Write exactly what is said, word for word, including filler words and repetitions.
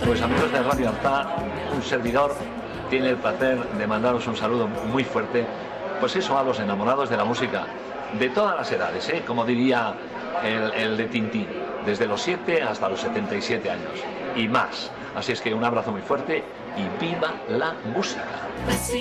Pues amigos de Radio Artá, un servidor tiene el placer de mandaros un saludo muy fuerte, pues eso, a los enamorados de la música, de todas las edades, ¿eh? Como diría el, el de Tintín, desde los siete hasta los setenta y siete años y más. Así es que un abrazo muy fuerte y viva la música.